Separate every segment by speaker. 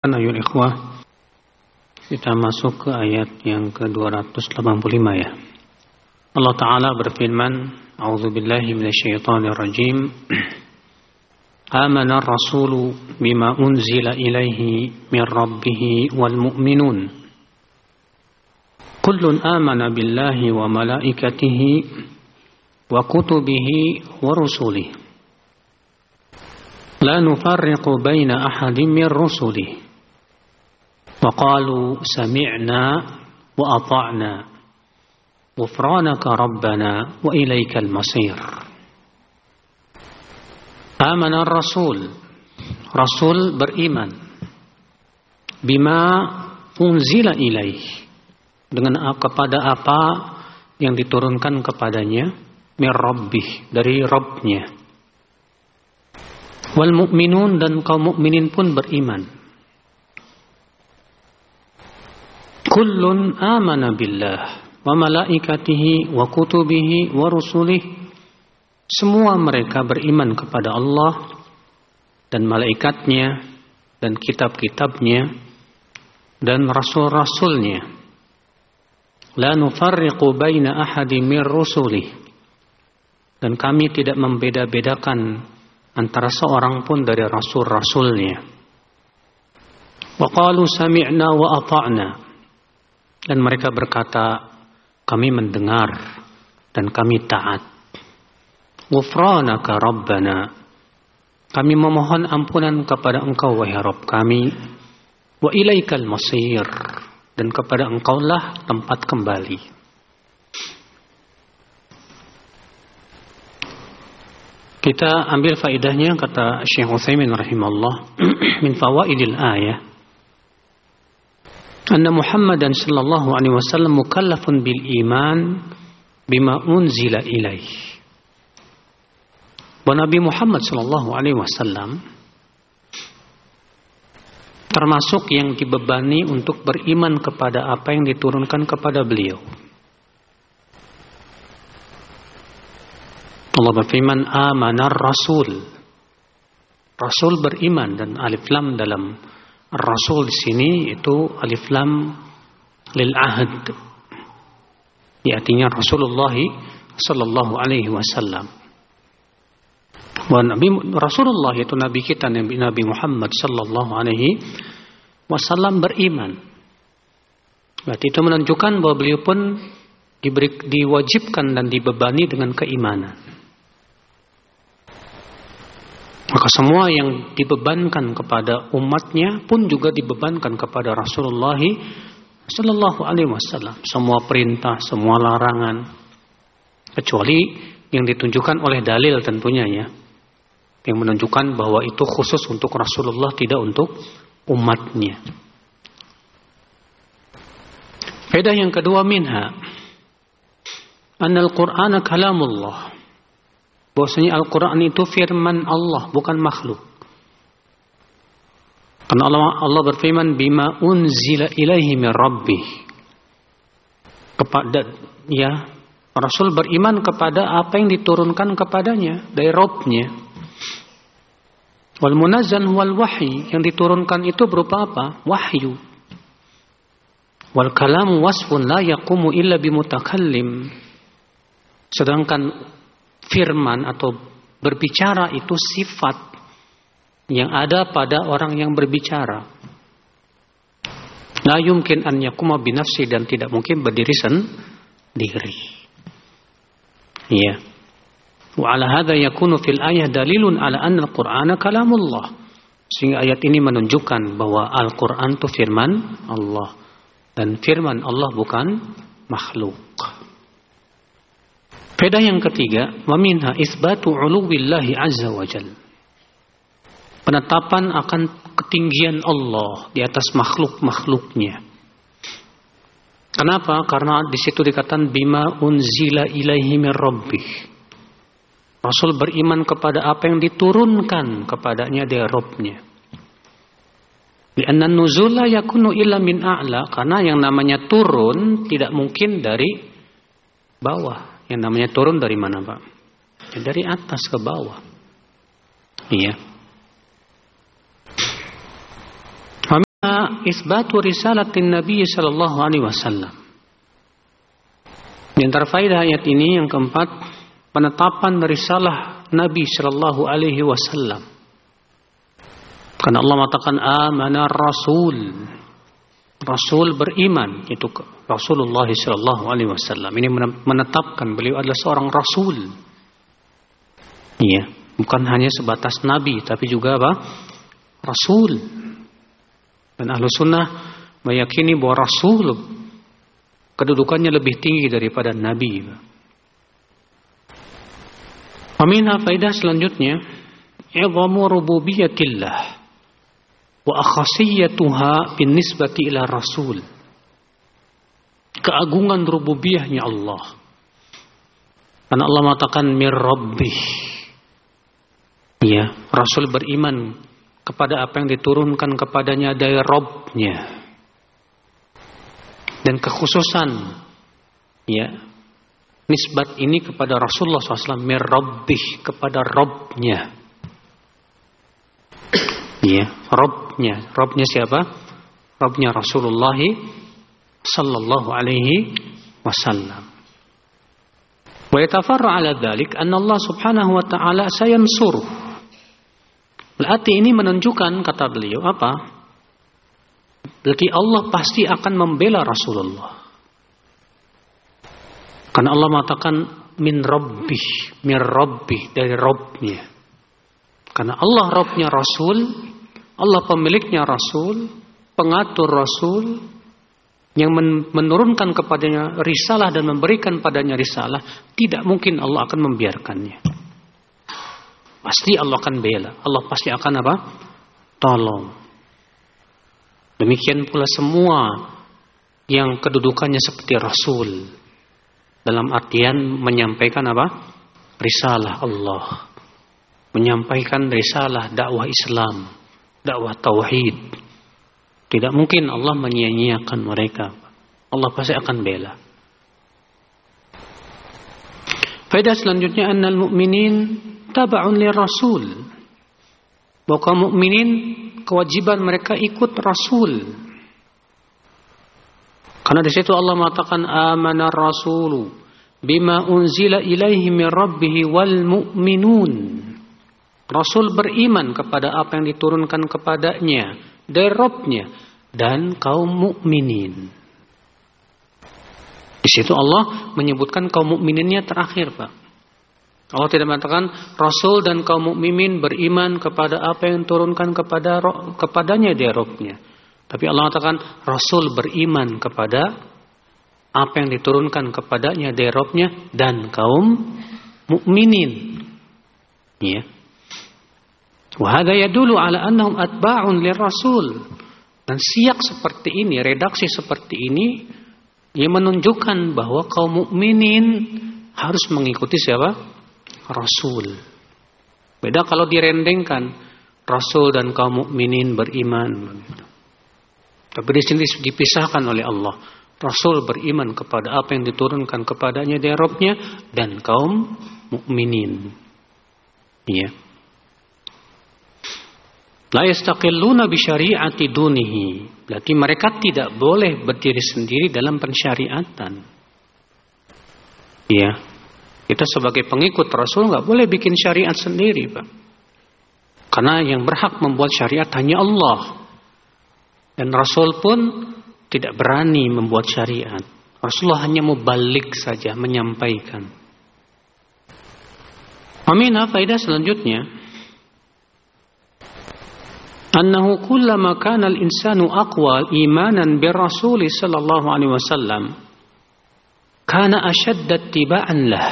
Speaker 1: Ayol ikhwah, kita masuk ke ayat yang ke-285 ya. Allah Ta'ala berfirman, A'udzu billahi minasyaitonir rajim. Amana ar-rasulu bima unzila ilaihi min rabbih wal mu'minun. Kullun amana billahi wa malaikatihi wa kutubihi wa rusulihi. La nufarriqu baina ahadin min rusulihi. Wa qalu sami'na wa ata'na. Ghufranaka rabbana wa ilaikal masir. Amana ar-rasul. Rasul beriman. Bima unzila ilaih. Dengan kepada apa yang diturunkan kepadanya. Min rabbih. Dari Rabbnya. Wal mu'minun, dan kaum mukminin pun beriman. Kullun amana billah wa malaikatihi wa kutubihi wa rusulihi. Semua mereka beriman kepada Allah dan malaikatnya dan kitab-kitabnya dan rasul-rasulnya. La nufarriqu baina ahadin min rusulihi. Dan kami tidak membeda-bedakan antara seorang pun dari rasul-rasulnya. Wa qalu sami'na wa ata'na. Dan mereka berkata, kami mendengar dan kami taat. Ghufranaka rabbana. Kami memohon ampunan kepada Engkau wahai Rabb kami. Wa ilaikal masir. Dan kepada Engkaulah tempat kembali. Kita ambil faedahnya, kata Syekh Utsaimin rahimahullah, min fawaidil ayah. Anna Muhammadan sallallahu alaihi wasallam mukallafun bil iman bima unzila ilaih. Bahwa Nabi Muhammad sallallahu alaihi wasallam termasuk yang dibebani untuk beriman kepada apa yang diturunkan kepada beliau. Allah berfirman, amanar rasul. Rasul beriman, dan alif lam dalam Rasul di sini itu alif lam lil ahd. Ya, artinya Rasulullah sallallahu alaihi wasallam. Rasulullah itu nabi kita, Nabi Muhammad sallallahu alaihi wasallam beriman. Berarti itu menunjukkan bahwa beliau pun diwajibkan dan dibebani dengan keimanan. Maka semua yang dibebankan kepada umatnya pun juga dibebankan kepada Rasulullah sallallahu alaihi wasallam. Semua perintah, semua larangan, kecuali yang ditunjukkan oleh dalil tentunya ya, yang menunjukkan bahwa itu khusus untuk Rasulullah, tidak untuk umatnya. Faedah yang kedua, minha annal Qur'ana kalamullah. Bahwasanya Al-Quran itu firman Allah, bukan makhluk. Karena Allah berfirman, bima unzila ilaihi min rabbih. Kepada ya, Rasul beriman kepada apa yang diturunkan kepadanya dari Rabbnya. Wal munazzal wal wahyi, yang diturunkan itu berupa apa? Wahyu. Wal kalamu wasfun la yaqumu illa bimutakallim. Sedangkan firman atau berbicara itu sifat yang ada pada orang yang berbicara. La yumkin an yakuma binafsi, dan tidak mungkin berdiri sendiri. Ya. Wa ala hadza yakunu fil ayah dalilun ala anna al-Qur'ana kalamullah. Sehingga ayat ini menunjukkan bahwa Al-Qur'an itu firman Allah, dan firman Allah bukan makhluk. Faedah yang ketiga, wa minha isbatu 'uluwillahi 'azza wa jalla. Penetapan akan ketinggian Allah di atas makhluk-makhluknya. Kenapa? Karena di situ dikatakan bima unzila ilaihi min rabbih. Rasul beriman kepada apa yang diturunkan kepadanya dari Rabbnya. Li'anna nuzul la yakunu illa min a'la, karena yang namanya turun tidak mungkin dari bawah. Yang namanya turun dari mana, Pak? Ya, dari atas ke bawah. Iya. isbatu risalatin Nabi sallallahu alaihi wasallam. Di antara faedah ayat ini yang keempat, penetapan risalah Nabi sallallahu alaihi wasallam. Karena Allah mengatakan amana rasul. Rasul beriman, itu Rasulullah sallallahu alaihi wasallam. Ini menetapkan beliau adalah seorang rasul. Iya, bukan hanya sebatas nabi tapi juga apa? Rasul. Dan ahlu sunnah meyakini bahwa rasul kedudukannya lebih tinggi daripada nabi. Aminah faidah selanjutnya, i'zamu rububiyatillah wa akhasiyatuha bin nisbati ila rasul. Keagungan rububiyahnya Allah. Karena Allah mengatakan mir rabbih. Ya, Rasul beriman kepada apa yang diturunkan kepadanya dari Rabb-nya. Dan kekhususan ya, nisbat ini kepada Rasulullah SAW, mir rabbih, kepada Rabb-nya. Ya, Rabb-nya. Rabb-nya siapa? Rabb-nya Rasulullah sallallahu alaihi wasallam. Wa yatafarra ala dzalik anna Allah Subhanahu wa taala sayansuruh. Berarti ini menunjukkan, kata beliau, apa? Berarti Allah pasti akan membela Rasulullah. Karena Allah mengatakan min rabbih, mir rabbih, dari Rabb-nya. Karena Allah Rabb-nya Rasul, Allah pemiliknya Rasul, pengatur Rasul, yang menurunkan kepadanya risalah dan memberikan padanya risalah, tidak mungkin Allah akan membiarkannya. Pasti Allah akan bela. Allah pasti akan apa? Tolong. Demikian pula semua yang kedudukannya seperti Rasul, dalam artian menyampaikan apa? Risalah Allah. Menyampaikan risalah dakwah Islam, dakwah tauhid. Tidak mungkin Allah menyia-nyiakan mereka. Allah pasti akan bela. Faedah selanjutnya, annal mu'minin taba'un lirasul. Bahwa kaum mukminin kewajiban mereka ikut Rasul. Karena di situ Allah mengatakan amanar rasulu bima unzila ilaihi min rabbih wal mu'minun. Rasul beriman kepada apa yang diturunkan kepadanya dari Rabb-nya dan kaum mukminin. Di situ Allah menyebutkan kaum mukmininnya terakhir, Pak. Allah tidak mengatakan Rasul dan kaum mukminin beriman kepada apa yang diturunkan kepadanya dari Rabb-nya. Tapi Allah mengatakan Rasul beriman kepada apa yang diturunkan kepadanya dari Rabb-nya dan kaum mukminin. Ya. Wa hadza yadullu ala annahum atba'un lirrasul. Dan siyak seperti ini, redaksi seperti ini yang menunjukkan bahwa kaum mukminin harus mengikuti siapa? Rasul. Beda kalau direndengkan Rasul dan kaum mukminin beriman. Tapi di sini dipisahkan oleh Allah. Rasul beriman kepada apa yang diturunkan kepadanya dari Rabb-nya dan kaum mukminin. Iya. La yastaqilluna bi syari'ati dunihi. Berarti mereka tidak boleh berdiri sendiri dalam pensyariatan. Iya. Kita sebagai pengikut Rasul enggak boleh bikin syariat sendiri, Pak. Karena yang berhak membuat syariat hanya Allah. Dan Rasul pun tidak berani membuat syariat. Rasulullah hanya mubalik saja, menyampaikan. Aminah faedah selanjutnya. Annahu kullama kana al-insanu aqwa imanan bir-rasul sallallahu alaihi wasallam kana ashadda ittiba'an lah.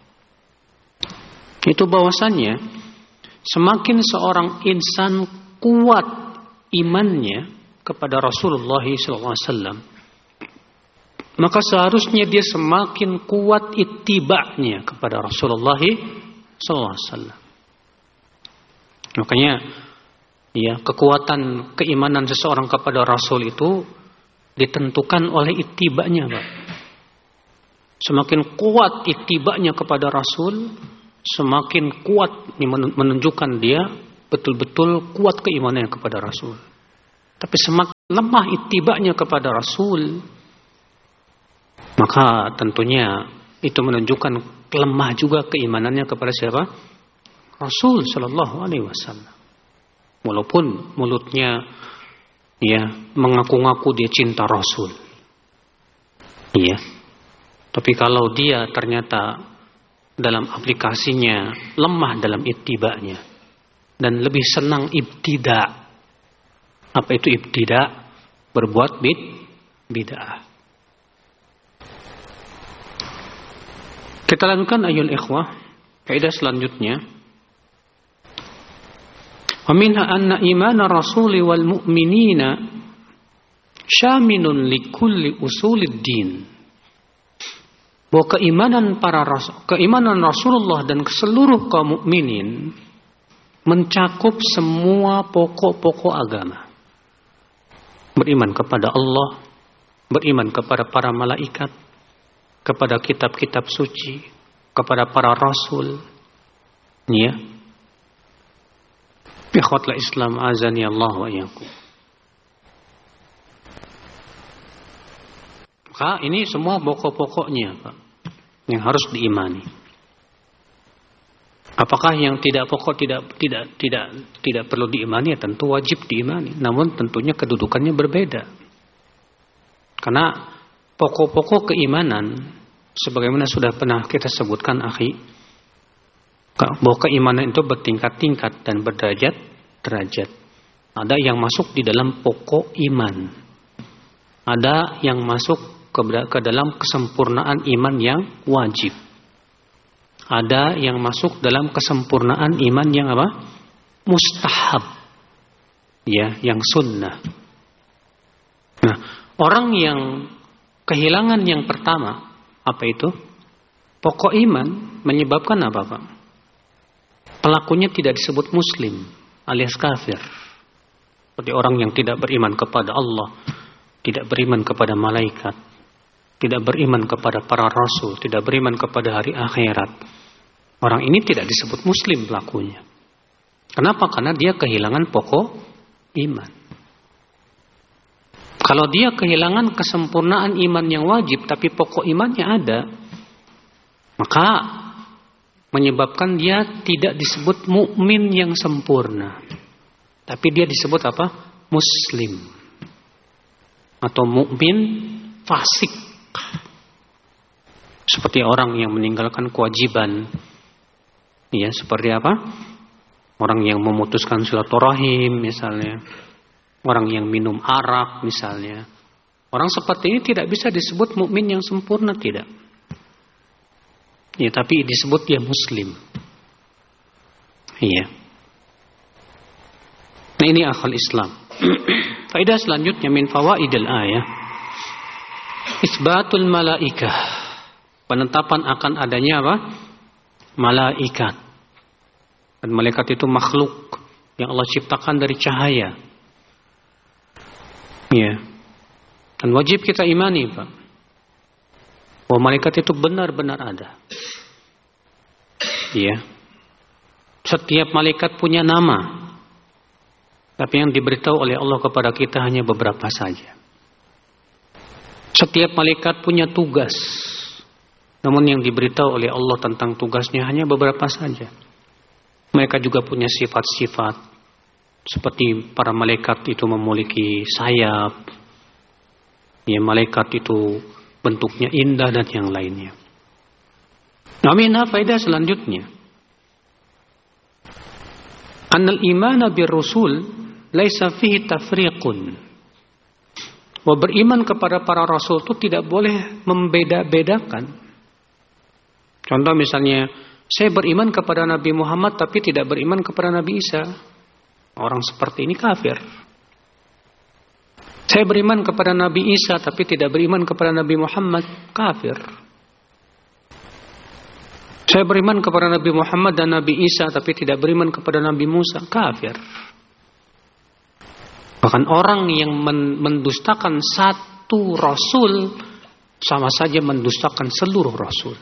Speaker 1: Itu bahwasannya semakin seorang insan kuat imannya kepada Rasulullah sallallahu alaihi wasallam, maka seharusnya dia semakin kuat ittiba'nya kepada Rasulullah sallallahu alaihi wasallam. Makanya ya, kekuatan keimanan seseorang kepada Rasul itu ditentukan oleh ittiba'nya, Pak. Semakin kuat ittiba'nya kepada Rasul, semakin kuat menunjukkan dia betul-betul kuat keimanannya kepada Rasul. Tapi semakin lemah ittiba'nya kepada Rasul, maka tentunya itu menunjukkan lemah juga keimanannya kepada siapa? Rasul sallallahu alaihi wasallam. Walaupun mulutnya mengaku-ngaku dia cinta Rasul. Iya. Tapi kalau dia ternyata dalam aplikasinya lemah dalam ittiba'nya dan lebih senang ibtida'. Apa itu ibtida'? Berbuat bid'ah. Kita lanjutkan ayol ikhwah. Kaidah selanjutnya. Wa minha anna imana rasuli wal mu'minina syaminun likulli usulid din. Bahwa keimanan Rasulullah dan seluruh kaum mukminin mencakup semua pokok-pokok agama. Beriman kepada Allah, beriman kepada para malaikat, kepada kitab-kitab suci, kepada para rasul. Ya. Ikhwatul Islam azani Allah wa iyyakum. Maka ini semua pokok-pokoknya, Pak, yang harus diimani. Apakah yang tidak pokok tidak perlu diimani? Ya, tentu wajib diimani. Namun tentunya kedudukannya berbeda. Karena pokok-pokok keimanan sebagaimana sudah pernah kita sebutkan, akhi, bahwa keimanan itu bertingkat-tingkat dan berderajat-derajat. Ada yang masuk di dalam pokok iman. Ada yang masuk ke dalam kesempurnaan iman yang wajib. Ada yang masuk dalam kesempurnaan iman yang apa? Mustahab. Ya, yang sunnah. Nah, orang yang kehilangan yang pertama, apa itu? Pokok iman menyebabkan apa, Pak? Pelakunya tidak disebut muslim, alias kafir. Seperti orang yang tidak beriman kepada Allah, tidak beriman kepada malaikat, tidak beriman kepada para rasul, tidak beriman kepada hari akhirat. Orang ini tidak disebut muslim pelakunya. Kenapa? Karena dia kehilangan pokok iman. Kalau dia kehilangan kesempurnaan iman yang wajib, tapi pokok imannya ada, maka menyebabkan dia tidak disebut mukmin yang sempurna. Tapi dia disebut apa? Muslim. Atau mukmin fasik. Seperti orang yang meninggalkan kewajiban. Ya, seperti apa? Orang yang memutuskan silaturahim misalnya. Orang yang minum arak misalnya. Orang seperti ini tidak bisa disebut mukmin yang sempurna, tidak. Ya, tapi disebut dia muslim. Iya. Nah, ini akal Islam. Faedah selanjutnya min fawaidil ayah. Isbatul malaikah. Penetapan akan adanya apa? Malaikat. Dan malaikat itu makhluk yang Allah ciptakan dari cahaya. Ya. Dan wajib kita imani, Pak, bahwa malaikat itu benar-benar ada. Ya. Setiap malaikat punya nama. Tapi yang diberitahu oleh Allah kepada kita hanya beberapa saja. Setiap malaikat punya tugas. Namun yang diberitahu oleh Allah tentang tugasnya hanya beberapa saja. Mereka juga punya sifat-sifat. Seperti para malaikat itu memiliki sayap. Ya, malaikat itu bentuknya indah dan yang lainnya. Aminah faedah selanjutnya. Annal imana bir-rusul laisa fihi tafriqun. Bahwa beriman kepada para rasul itu tidak boleh membeda-bedakan. Contoh misalnya, saya beriman kepada Nabi Muhammad tapi tidak beriman kepada Nabi Isa. Orang seperti ini kafir. Saya beriman kepada Nabi Isa tapi tidak beriman kepada Nabi Muhammad, kafir. Saya beriman kepada Nabi Muhammad dan Nabi Isa tapi tidak beriman kepada Nabi Musa, kafir. Bahkan orang yang mendustakan satu rasul sama saja mendustakan seluruh rasul.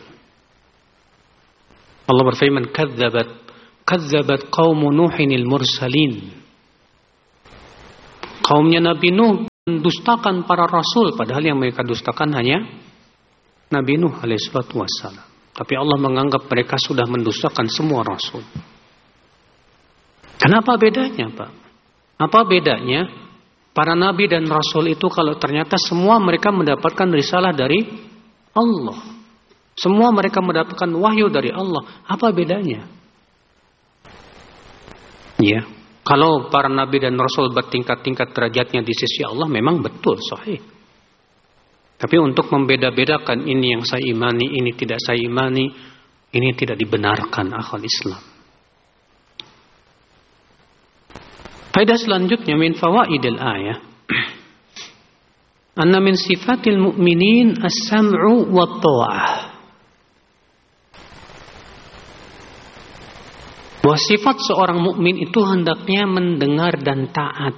Speaker 1: Allah berfirman, kadzabat qaumu Nuhin al-mursalin. Kaumnya Nabi Nuh mendustakan para rasul, padahal yang mereka dustakan hanya Nabi Nuh alaihissalatu wassalam. Tapi Allah menganggap mereka sudah mendustakan semua rasul. Kenapa bedanya, Pak? Apa bedanya para nabi dan rasul itu kalau ternyata semua mereka mendapatkan risalah dari Allah? Semua mereka mendapatkan wahyu dari Allah. Apa bedanya? Ya, kalau para nabi dan rasul bertingkat-tingkat derajatnya di sisi Allah memang betul, sahih. Tapi untuk membeda-bedakan ini yang saya imani, ini tidak saya imani, ini tidak dibenarkan akal Islam. Faedah selanjutnya min fawaidil ayah. Anna min sifatil mu'minin as-sam'u wa ta'ah. Bahwa sifat seorang mukmin itu hendaknya mendengar dan taat.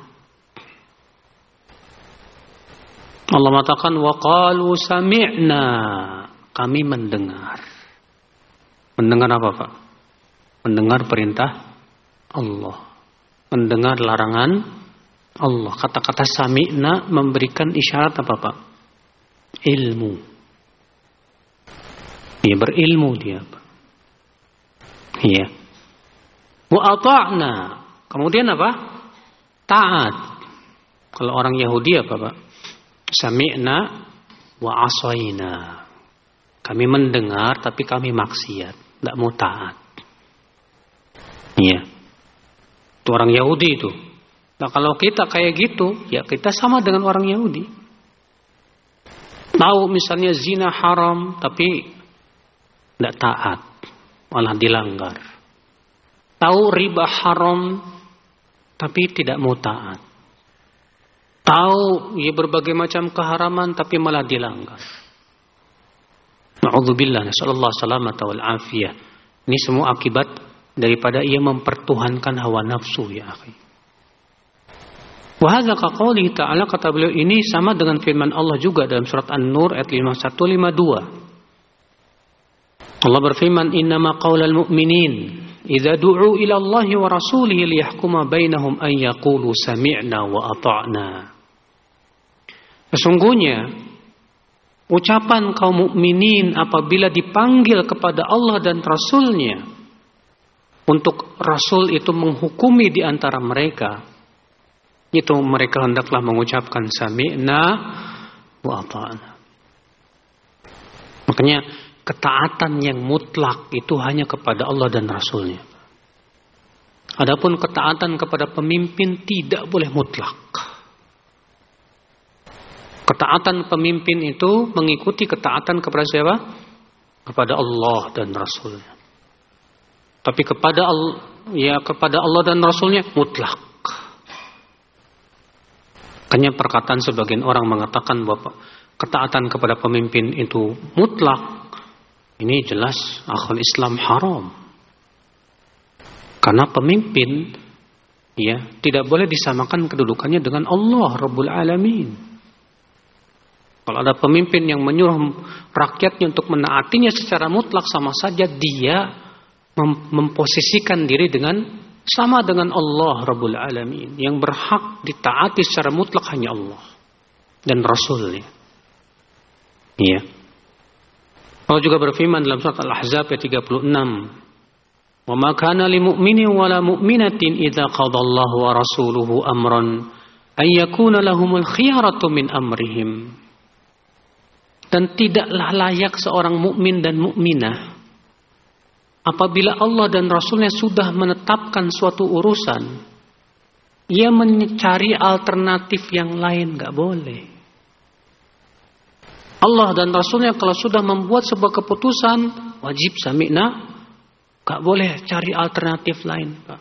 Speaker 1: Allah mengatakan wa qalu sami'na, kami mendengar. Mendengar apa, Pak? Mendengar perintah Allah. Mendengar larangan Allah. Kata-kata sami'na memberikan isyarat apa, Pak? Ilmu. Dia berilmu dia, Pak. Iya. Wa ata'na. Kemudian apa? Taat. Kalau orang Yahudi apa, Pak? Sami'na wa asayna. Kami mendengar tapi kami maksiat, tidak mau taat. Iya. Itu orang Yahudi itu. Nah, kalau kita kayak gitu, ya kita sama dengan orang Yahudi. Tahu misalnya zina haram tapi tidak taat, malah dilanggar. Tahu riba haram tapi tidak mau taat. Tahu ya berbagai macam keharaman tapi malah dilanggar. Na'udzubillah, nasallallahu salamata wal afiyah. Ini semua akibat daripada ia mempertuhankan hawa nafsu, ya akhi. Wa hadza ka qouli ta'ala, kata beliau ini sama dengan firman Allah juga dalam surat An-Nur ayat 51-52. Allah berfirman, "Innama qaulal mu'minin idza du'u ila Allah wa rasulihi liyahkuma bainahum an yaqulu sami'na wa ata'na." Sesungguhnya ucapan kaum mukminin apabila dipanggil kepada Allah dan Rasul-Nya untuk Rasul itu menghukumi di antara mereka, itu mereka hendaklah mengucapkan sami'na wa ata'na. Makanya ketaatan yang mutlak itu hanya kepada Allah dan Rasul-Nya. Adapun ketaatan kepada pemimpin tidak boleh mutlak. Ketaatan pemimpin itu mengikuti ketaatan kepada siapa? Kepada Allah dan Rasul-Nya. Tapi kepada Allah dan Rasul-Nya mutlak. Hanya perkataan sebagian orang mengatakan bahwa ketaatan kepada pemimpin itu mutlak. Ini jelas akal Islam haram. Karena pemimpin ya tidak boleh disamakan kedudukannya dengan Allah Rabbul Alamin. Kalau ada pemimpin yang menyuruh rakyatnya untuk menaatinya secara mutlak, sama saja dia memposisikan diri sama dengan Allah Rabbul Alamin. Yang berhak ditaati secara mutlak hanya Allah dan Rasulnya. Iya. Allah juga berfirman dalam surat Al-Ahzab ayat 36. "Wa ma kana lil mu'minin wa la mu'minatin idza qada Allahu wa rasuluhu amran ay yakuna lahumul khiyaratu min amrihim." Dan tidaklah layak seorang mukmin dan mukminah apabila Allah dan Rasulnya sudah menetapkan suatu urusan, ia mencari alternatif yang lain, gak boleh. Allah dan Rasulnya kalau sudah membuat sebuah keputusan, wajib sami'na, gak boleh cari alternatif lain, Pak.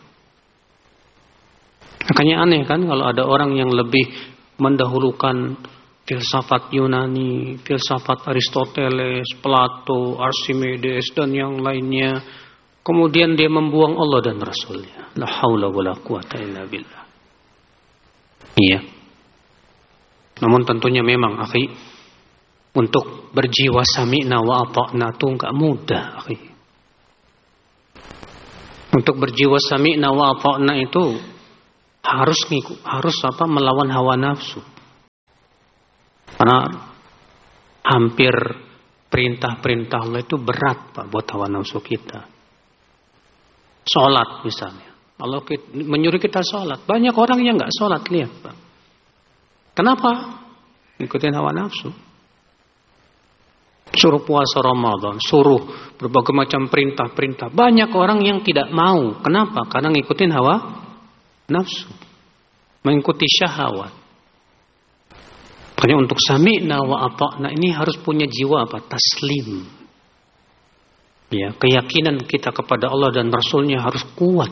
Speaker 1: Makanya aneh kan kalau ada orang yang lebih mendahulukan filsafat Yunani, filsafat Aristoteles, Plato, Archimedes dan yang lainnya. Kemudian dia membuang Allah dan Rasulnya. La haula wala quwata illa billah. Iya. Namun tentunya memang, akhi, untuk berjiwa sami'na wa ata'na itu enggak mudah, akhi. Untuk berjiwa sami'na wa ata'na itu harus melawan hawa nafsu. Karena hampir perintah-perintah Allah itu berat, Pak, buat hawa nafsu kita. Sholat misalnya, Allah menyuruh kita sholat. Banyak orang yang nggak sholat, lihat, Pak. Kenapa? Ikutin hawa nafsu. Suruh puasa Ramadan, suruh berbagai macam perintah-perintah. Banyak orang yang tidak mau. Kenapa? Karena ngikutin hawa nafsu, mengikuti syahwat. Makanya untuk sami'na wa ata'na ini harus punya jiwa apa? Taslim. Ya, keyakinan kita kepada Allah dan Rasulnya harus kuat.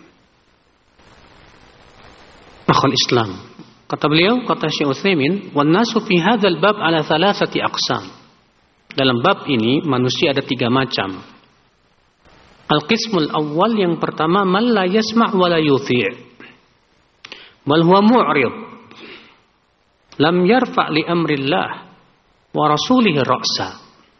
Speaker 1: Akhul Islam. Kata beliau, kata Syekh Utsaimin, "Wan nasu fi hadzal bab ala thalathati aqsam." Dalam bab ini manusia ada 3 macam. Al-qismul awwal, yang pertama, man la yasma' wa la yuti'. Bal huwa mu'rid. Lam yarfa' li amrillah wa rasulihi ra'sa.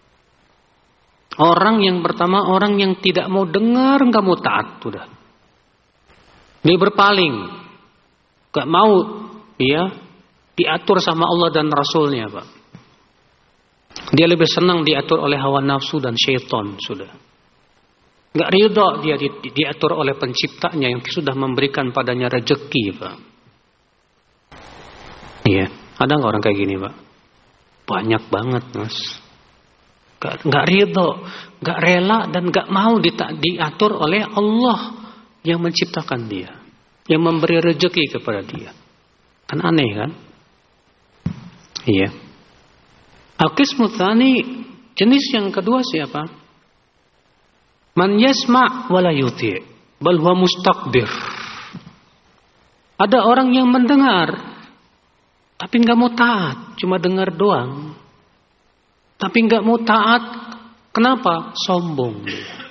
Speaker 1: Orang yang pertama, orang yang tidak mau dengar, enggak mau taat, sudah. Dia berpaling, enggak mau diatur sama Allah dan Rasulnya, Pak. Dia lebih senang diatur oleh hawa nafsu dan syaitan, sudah. Enggak ridha dia diatur oleh penciptanya yang sudah memberikan padanya rezeki, Pak. Iya, ada nggak orang kayak gini, Pak? Banyak banget, Mas. Enggak ridha, enggak rela dan enggak mau diatur oleh Allah yang menciptakan dia, yang memberi rezeki kepada dia. Kan aneh, kan? Iya. Al-qismu tsani, jenis yang kedua siapa? Man yasma' wa la yuti', bal huwa mustakbir. Ada orang yang mendengar tapi enggak mau taat, cuma dengar doang. Tapi enggak mau taat, kenapa? Sombong.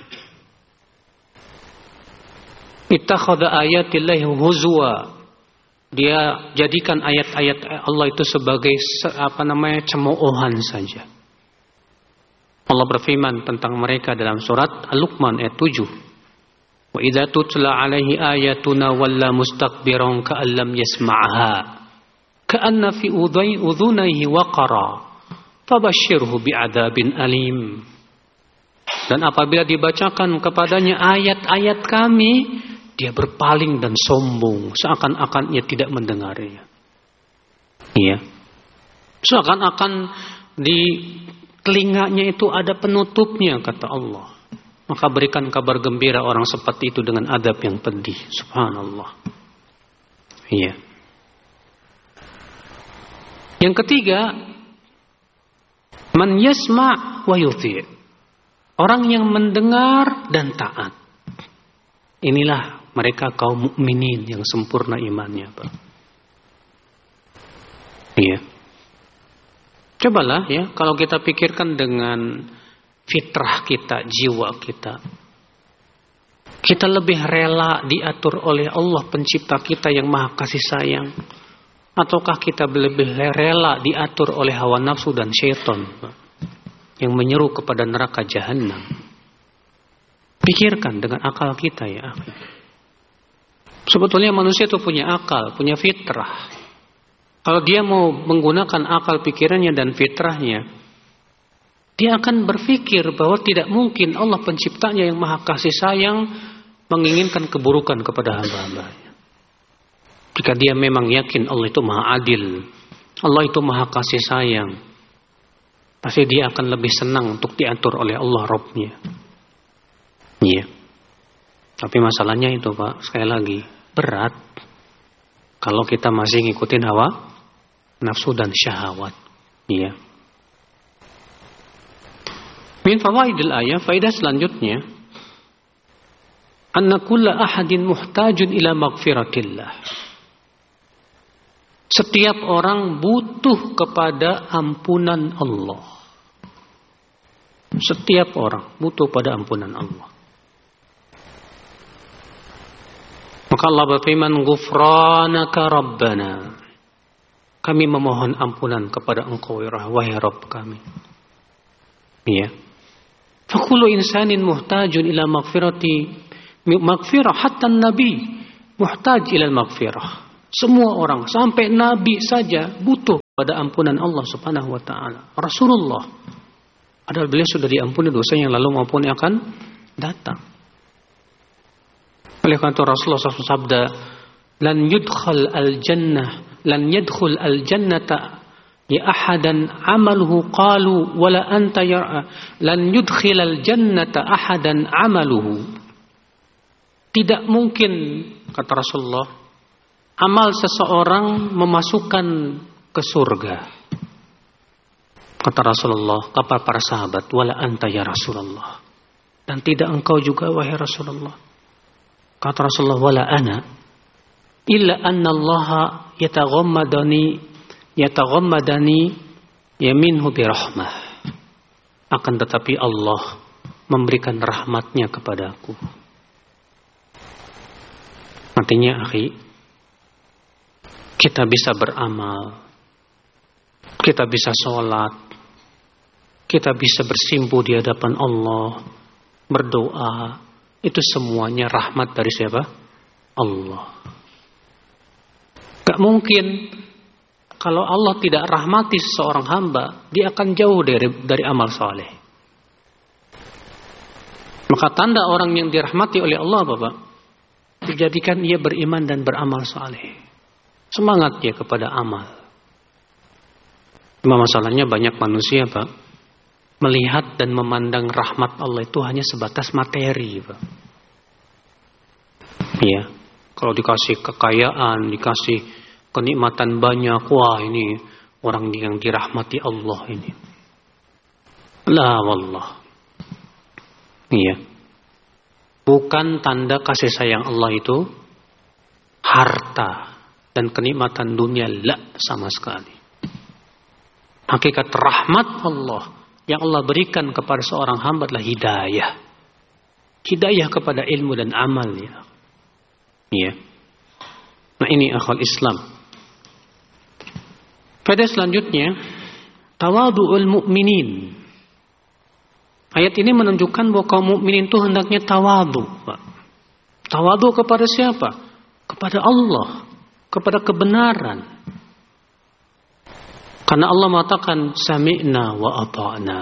Speaker 1: Ittakhadha ayatillahi huzwa. Dia jadikan ayat-ayat Allah itu sebagai cemoohan saja. Allah berfirman tentang mereka dalam surat Al-Luqman ayat 7. Wa idza tutla alaihi ayatuna walla mustakbiran ka'an lam yasma'ha ka'anna fi udhunayhi waqara fabashshirhu bi'adzabin alim. Dan apabila dibacakan kepadanya ayat-ayat kami, dia berpaling dan sombong, seakan-akan ia tidak mendengarnya. Iya. Seakan-akan di telinganya itu ada penutupnya, kata Allah. Maka berikan kabar gembira orang seperti itu dengan adab yang pedih. Subhanallah. Iya. Yang ketiga, man yasma' wa yuti'. Orang yang mendengar dan taat. Inilah mereka kaum mukminin yang sempurna imannya, Pak. Iya. Cobalah ya, kalau kita pikirkan dengan fitrah kita, jiwa kita. Kita lebih rela diatur oleh Allah pencipta kita yang maha kasih sayang, ataukah kita lebih rela diatur oleh hawa nafsu dan syaitan, Pak, yang menyeru kepada neraka jahanam? Pikirkan dengan akal kita, ya. Sebetulnya manusia itu punya akal, punya fitrah. Kalau dia mau menggunakan akal pikirannya dan fitrahnya, dia akan berpikir bahwa tidak mungkin Allah penciptanya yang maha kasih sayang menginginkan keburukan kepada hamba-hambanya. Jika dia memang yakin Allah itu maha adil, Allah itu maha kasih sayang, pasti dia akan lebih senang untuk diatur oleh Allah Rabbnya. Iya. Tapi masalahnya itu, Pak, sekali lagi berat kalau kita masih ngikutin hawa nafsu dan syahwat. Iya. Min fawaidil ayat, faidah selanjutnya, anna kulla ahadin muhtajun ila maghfiratillah. Setiap orang butuh kepada ampunan Allah. Setiap orang butuh pada ampunan Allah. Maka Allah berfirman, "Ghufranaka Rabbana." Kami memohon ampunan kepada Engkau, wahai Rabb kami. Iya. Fa kullu insanin muhtajun ila maghfirah hatta nabi muhtaj ila maghfirah. Semua orang, sampai nabi saja butuh pada ampunan Allah Subhanahu wa taala. Rasulullah padahal beliau sudah diampuni dosa yang lalu maupun yang akan datang. Oleh karena itu Rasulullah SAW sabda, lan yudkhal al-jannata ya ahadan amaluhu qalu wala anta ya lan yudkhil al-jannata ahadan amaluhu. Tidak mungkin, kata Rasulullah, amal seseorang memasukkan ke surga. Kata Rasulullah kepada para sahabat, wala anta ya Rasulullah. Dan tidak engkau juga wahai Rasulullah. Kata Rasulullah, wala ana illa anna Allah yataghammadani yaminhu birahmah. Akan tetapi Allah memberikan rahmatnya kepadaku. Artinya, akhi, kita bisa beramal, kita bisa sholat, kita bisa bersimpuh di hadapan Allah, berdoa, itu semuanya rahmat dari siapa? Allah. Gak mungkin kalau Allah tidak rahmati seseorang hamba, dia akan jauh dari amal saleh. Maka tanda orang yang dirahmati oleh Allah, Bapak, dijadikan ia beriman dan beramal saleh. Semangat dia kepada amal. Cuma masalahnya banyak manusia, Pak, melihat dan memandang rahmat Allah itu hanya sebatas materi, Pak. Iya, kalau dikasih kekayaan, dikasih kenikmatan banyak, wah ini orang yang dirahmati Allah ini. La wallah. Iya. Bukan tanda kasih sayang Allah itu harta dan kenikmatan dunia, la sama sekali. Hakikat rahmat Allah yang Allah berikan kepada seorang hamba adalah hidayah. Hidayah kepada ilmu dan amal, ya. Iya. Nah, ini akhwal Islam. Pada selanjutnya, tawadhu'ul mu'minin. Ayat ini menunjukkan bahwa kaum mukminin itu hendaknya tawadhu, Pak. Tawadhu kepada siapa? Kepada Allah, kepada kebenaran. Karena Allah mengatakan sami'na wa ata'na.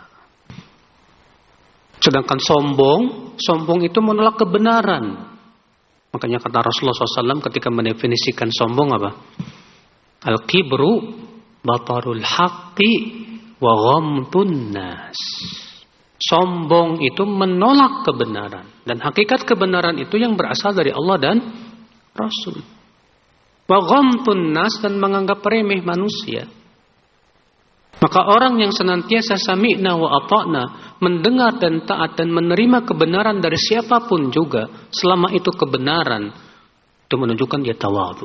Speaker 1: Sedangkan sombong itu menolak kebenaran. Makanya kata Rasulullah SAW ketika mendefinisikan sombong apa? Al-kibru batarul haqqi wa ghamtun nas. Sombong itu menolak kebenaran. Dan hakikat kebenaran itu yang berasal dari Allah dan Rasul. Wa ghamtun nas, dan menganggap remeh manusia. Maka orang yang senantiasa sami'na wa ata'na, mendengar dan taat dan menerima kebenaran dari siapapun juga, selama itu kebenaran, itu menunjukkan dia tawadhu.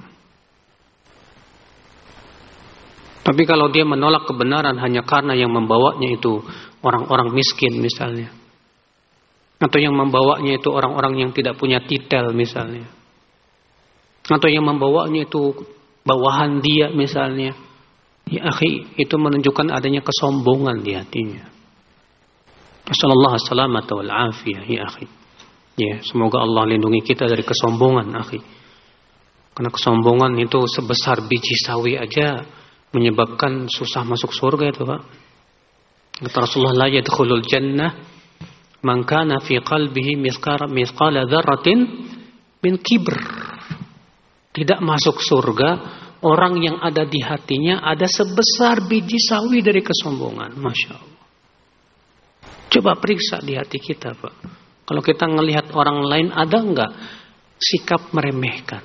Speaker 1: Tapi kalau dia menolak kebenaran hanya karena yang membawanya itu orang-orang miskin misalnya, atau yang membawanya itu orang-orang yang tidak punya titel misalnya, atau yang membawanya itu bawahan dia misalnya, ya akhi, itu menunjukkan adanya kesombongan di hatinya. Nasallallahu salamata wal afiyah, ya akhi. Ya, semoga Allah lindungi kita dari kesombongan, akhi. Karena kesombongan itu sebesar biji sawi aja menyebabkan susah masuk surga itu, Pak. Kata Rasulullah, la yadkhulul jannah man kana fi qalbihi mithqala dzarratin min kibr. Tidak masuk surga orang yang ada di hatinya ada sebesar biji sawi dari kesombongan. Masya Allah. Coba periksa di hati kita, Pak. Kalau kita ngelihat orang lain, ada enggak sikap meremehkan?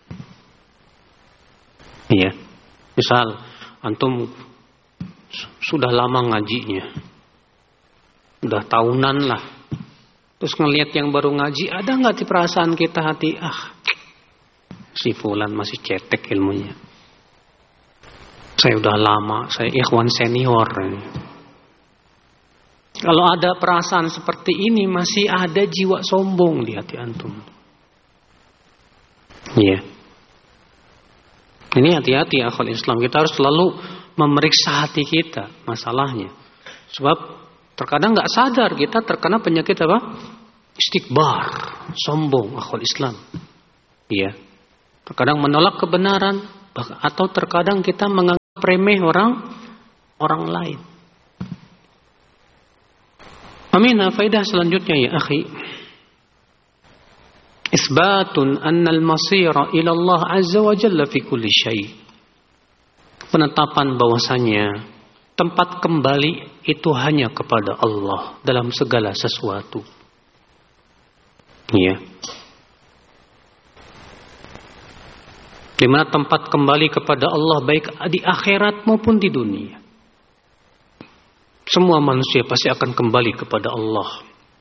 Speaker 1: Iya. Misal antum sudah lama ngajinya, udah tahunan lah, terus ngelihat yang baru ngaji, ada nggak di perasaan kita hati, si fulan masih cetek ilmunya, saya udah lama, saya ikhwan senior. Kalau ada perasaan seperti ini, masih ada jiwa sombong di hati antum. Iya. Ini hati-hati akhwal Islam. Kita harus selalu memeriksa hati kita masalahnya. Sebab terkadang nggak sadar kita terkena penyakit apa? Istikbar, sombong akhwal Islam. Iya. Terkadang menolak kebenaran, atau terkadang kita menganggap remeh orang lain. Amin. Faidah selanjutnya ya akhi. Isbatun annal masira ila Allah azza wa jalla fi kulli syai'. Penetapan bahwasanya tempat kembali itu hanya kepada Allah dalam segala sesuatu. Ya. Di mana tempat kembali kepada Allah baik di akhirat maupun di dunia. Semua manusia pasti akan kembali kepada Allah.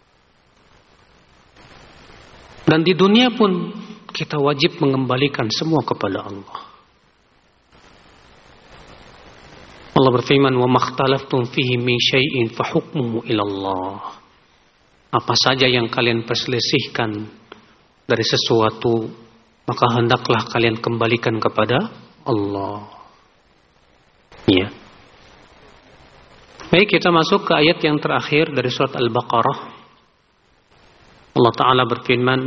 Speaker 1: Dan di dunia pun kita wajib mengembalikan semua kepada Allah. Allah berfirman, "Wa makhtalaftum fihi min syai'in fa hukmuhu ila Allah." Apa saja yang kalian perselisihkan dari sesuatu, maka hendaklah kalian kembalikan kepada Allah. Ya. Baik, kita masuk ke ayat yang terakhir dari surat Al-Baqarah. Allah Ta'ala berfirman,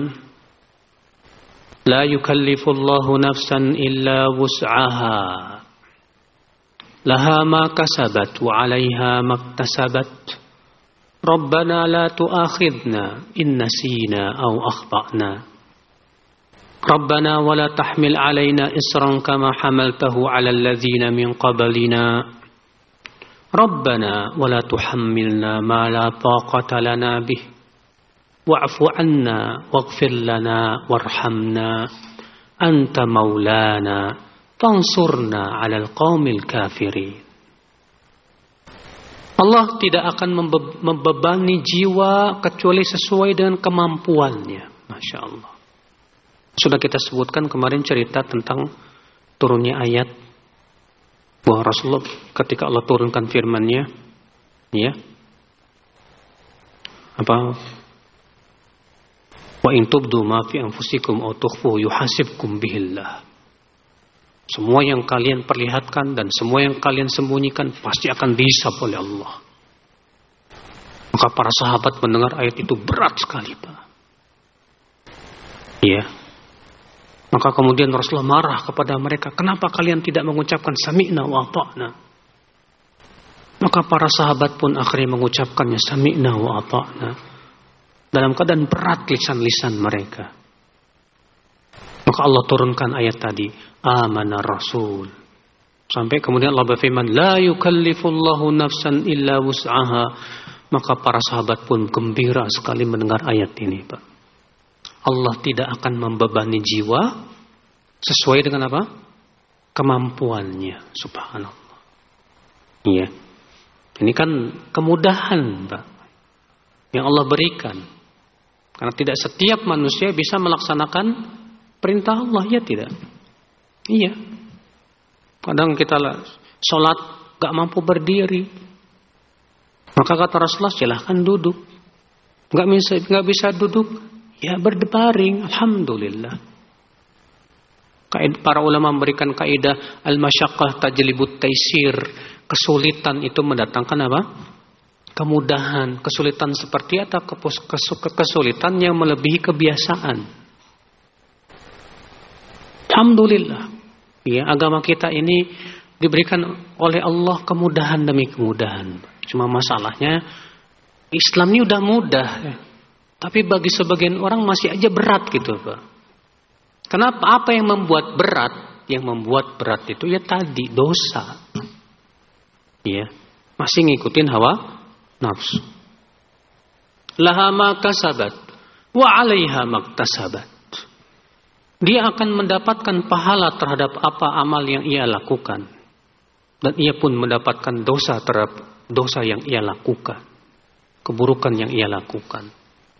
Speaker 1: "La yukallifullahu nafsan illa wus'aha. Laha ma kasabat wa 'alaiha maktasabat. Rabbana la tu'akhidna in nasina aw akhta'na. Rabbana wa la tahmil 'alaina isran kama hamaltahu 'alal ladzina min qablina. Rabbana wa la tuhammilna ma la taqata lana bih. Wa'fu 'anna waghfir lana warhamna. Anta maulana fansurna 'alal qaumil kafirin." Allah tidak akan membebani jiwa kecuali sesuai dengan kemampuannya. Masya Allah. Sudah kita sebutkan kemarin cerita tentang turunnya ayat bahwa Rasulullah ketika Allah turunkan firman-Nya, ya, wa in tubdu ma fi anfusikum aw tukhfuhu yuhasibkum bihillah. Semua yang kalian perlihatkan dan semua yang kalian sembunyikan pasti akan dihisab oleh Allah. Maka para sahabat mendengar ayat itu berat sekali, Pak. Ya. Maka kemudian Rasulullah marah kepada mereka, "Kenapa kalian tidak mengucapkan sami'na wa ata'na?" Maka para sahabat pun akhirnya mengucapkannya sami'na wa ata'na dalam keadaan berat lisan-lisan mereka. Maka Allah turunkan ayat tadi, amana rasul. Sampai kemudian Allah berfirman, la yukallifullahu nafsan illa wus'aha. Maka para sahabat pun gembira sekali mendengar ayat ini, Pak. Allah tidak akan membebani jiwa sesuai dengan apa? Kemampuannya, subhanallah. Iya. Ini kan kemudahan, Pak, yang Allah berikan. Karena tidak setiap manusia bisa melaksanakan perintah Allah, ya tidak? Iya. Kadang kita sholat gak mampu berdiri. Maka kata Rasulullah, silahkan duduk. Gak bisa duduk, ya berbaring. Alhamdulillah. Para ulama memberikan kaidah al-masyaqqah tajlibut taisir. Kesulitan itu mendatangkan apa? Kemudahan. Kesulitan seperti apa? Kesulitan yang melebihi kebiasaan. Alhamdulillah. Ya, agama kita ini diberikan oleh Allah kemudahan demi kemudahan. Cuma masalahnya Islam ini udah mudah, tapi bagi sebagian orang masih aja berat gitu, Pak. Kenapa? Apa yang membuat berat? Yang membuat berat itu ya tadi dosa. Ya, masih ngikutin hawa nafsu. Laha ma kasabat wa 'alaiha maktasabat. Dia akan mendapatkan pahala terhadap apa amal yang ia lakukan. Dan ia pun mendapatkan dosa terhadap dosa yang ia lakukan. Keburukan yang ia lakukan.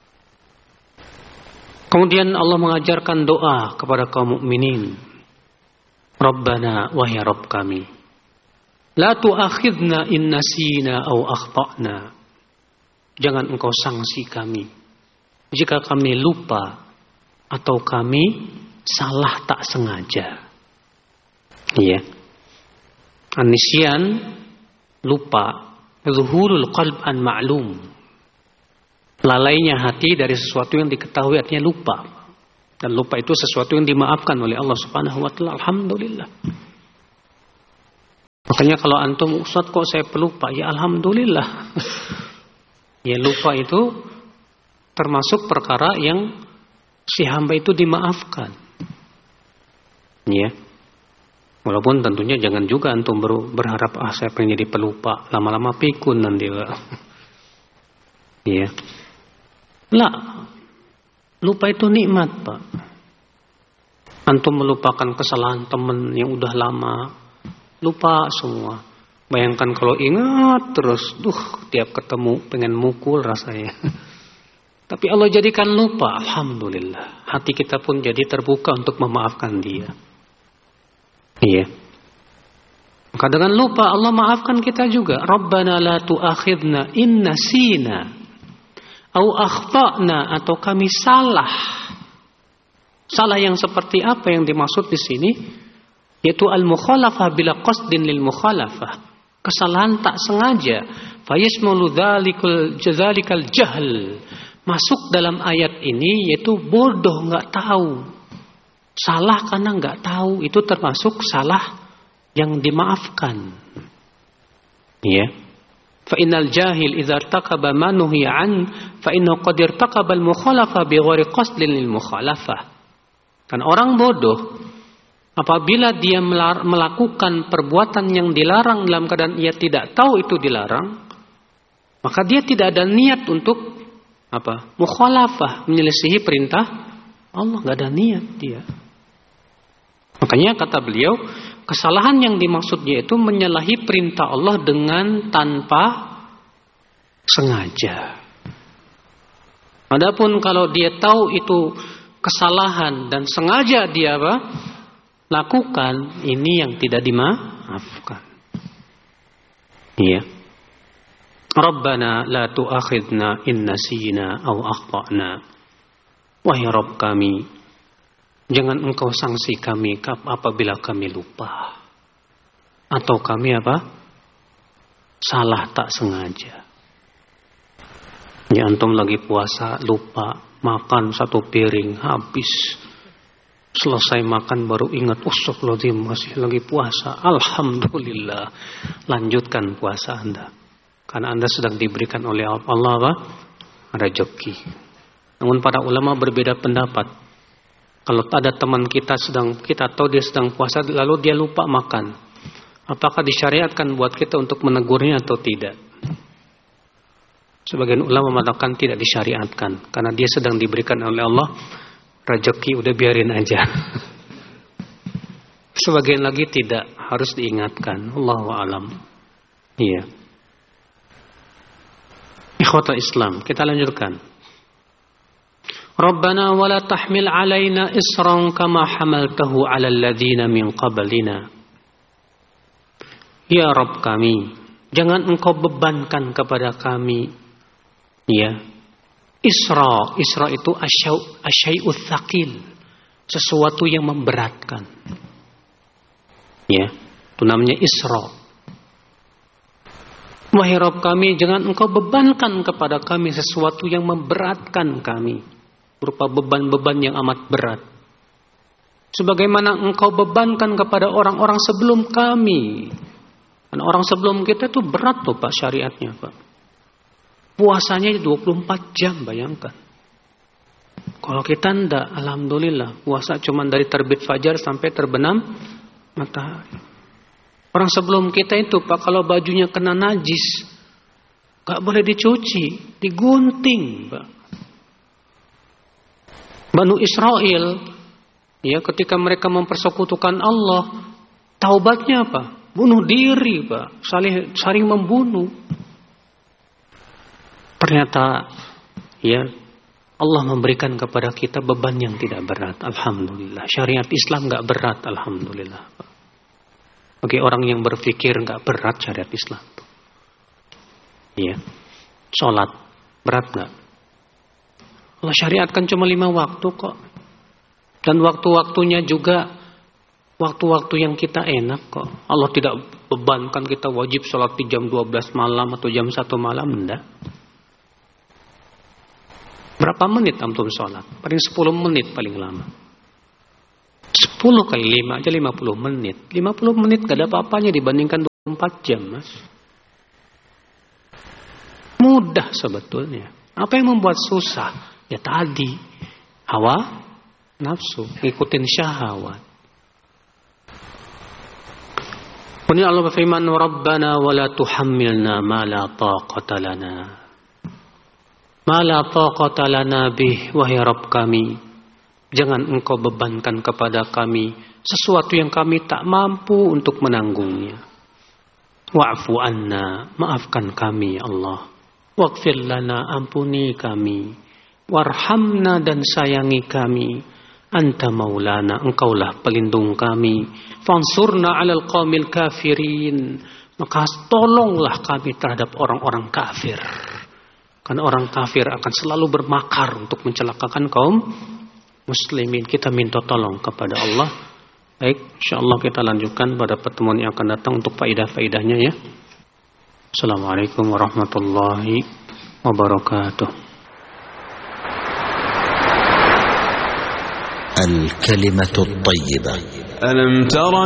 Speaker 1: Kemudian Allah mengajarkan doa kepada kaum mukminin. Rabbana, wahai Rabb kami. La tu'akhidna in nasina aw akhta'na. Jangan engkau sanksi kami jika kami lupa atau kami salah tak sengaja. Iya. An-nisyan, lupa. Zuhurul qalb an ma'lum. Lalainya hati dari sesuatu yang diketahui, artinya lupa. Dan lupa itu sesuatu yang dimaafkan oleh Allah Subhanahu wa taala. Alhamdulillah. Makanya kalau antum, Ustaz kok saya pelupa? Ya alhamdulillah. Ya lupa itu termasuk perkara yang si hamba itu dimaafkan. Ya. Walaupun tentunya jangan juga antum berharap saya pengen jadi pelupa, lama-lama pikun nanti. Ya. Lah, lupa itu nikmat, Pak. Antum melupakan kesalahan teman yang udah lama, lupa semua. Bayangkan kalau ingat terus, tiap ketemu pengen mukul rasanya. Tapi Allah jadikan lupa, alhamdulillah. Hati kita pun jadi terbuka untuk memaafkan dia. Iya. Maka dengan lupa Allah maafkan kita juga. Rabbana la tu'akhidna in nasina au akhtana, atau kami salah. Salah yang seperti apa yang dimaksud di sini? Yaitu al-mukhalafah bila qasdin lil mukhalafah. Kesalahan tak sengaja. Fayasmulu dzalikal jahl. Masuk dalam ayat ini yaitu bodoh, nggak tahu. Salah karena nggak tahu, itu termasuk salah yang dimaafkan. Ya. Fa innal jahil idza irtakaba ma nuhiya an fa innahu qad irtakaba al mukhalafa bi ghairi qasdin lil mukhalafah. Kan orang bodoh apabila dia melakukan perbuatan yang dilarang dalam keadaan ia tidak tahu itu dilarang, maka dia tidak ada niat untuk mukhalafah, menyelisihi perintah Allah, nggak ada niat dia. Makanya kata beliau, kesalahan yang dimaksudnya itu menyalahi perintah Allah dengan tanpa sengaja. Adapun kalau dia tahu itu kesalahan dan sengaja dia lakukan, ini yang tidak dimaafkan. Iya. Rabbana la tu'akhidna in nasina aw akhtana. Wahai Rabb kami, jangan engkau sanksi kami apabila kami lupa. Atau kami salah tak sengaja. Ya antum lagi puasa, lupa, makan satu piring, habis. Selesai makan baru ingat, astagfirullahaladzim masih lagi puasa. Alhamdulillah. Lanjutkan puasa Anda. Karena Anda sedang diberikan oleh Allah rezeki. Namun para ulama berbeda pendapat. Kalau ada teman kita kita tahu dia sedang puasa lalu dia lupa makan, apakah disyariatkan buat kita untuk menegurnya atau tidak? Sebagian ulama mengatakan tidak disyariatkan karena dia sedang diberikan oleh Allah rezeki, udah biarin aja. Sebagian lagi tidak, harus diingatkan. Allahu a'lam. Iya. Ikhwatal Islam, kita lanjutkan. Rabbana wa la tahmil alaina isran kama hamaltahu 'alal ladzina min qablina. Ya Rabb kami, jangan engkau bebankan kepada kami ya isra itu asyai'ul tsaqil, sesuatu yang memberatkan. Ya, itu namanya isra. Wahai Rabb kami, jangan engkau bebankan kepada kami sesuatu yang memberatkan kami, berupa beban-beban yang amat berat. Sebagaimana engkau bebankan kepada orang-orang sebelum kami. Dan orang sebelum kita itu berat loh Pak syariatnya Pak. Puasanya 24 jam, bayangkan. Kalau kita enggak, alhamdulillah, puasa cuma dari terbit fajar sampai terbenam matahari. Orang sebelum kita itu Pak, kalau bajunya kena najis, gak boleh dicuci, digunting Pak. Banu Israel, ya ketika mereka mempersekutukan Allah, taubatnya apa? Bunuh diri Pak, saling membunuh. Ternyata, ya Allah memberikan kepada kita beban yang tidak berat, alhamdulillah. Syariat Islam gak berat, alhamdulillah Pak. Bagi orang yang berpikir nggak berat syariat Islam. Iya. Sholat berat nggak? Allah syariatkan cuma 5 waktu kok. Dan waktu-waktunya juga waktu-waktu yang kita enak kok. Allah tidak bebankan kita wajib sholat di jam 12 malam atau jam 1 malam, enggak. Berapa menit antum sholat? Paling 10 menit paling lama. 10 kali 5 aja 50 menit. 50 menit gak ada apa-apanya dibandingkan 4 jam, Mas. Mudah sebetulnya. Apa yang membuat susah? Ya tadi, hawa nafsu, ngikutin syahwat. Kemudian Allah berfirman, Rabbana wa la tuhammilna ma la taqata lana. Ma la taqata lana bih, wahai Rabb kami. Jangan engkau bebankan kepada kami sesuatu yang kami tak mampu untuk menanggungnya. Wa'fu anna, maafkan kami ya Allah. Waghfir lana, ampuni kami. Warhamna, dan sayangi kami. Anta maulana, engkaulah pelindung kami. Fansurna 'alal qaumil kafirin, maka tolonglah kami terhadap orang-orang kafir. Karena orang kafir akan selalu bermakar untuk mencelakakan kaum muslimin. Kita minta tolong kepada Allah. Baik, insyaallah kita lanjutkan pada pertemuan yang akan datang untuk faidah-faidahnya ya. Assalamualaikum warahmatullahi wabarakatuh.
Speaker 2: الكلمة الطيبة.
Speaker 3: ألم تر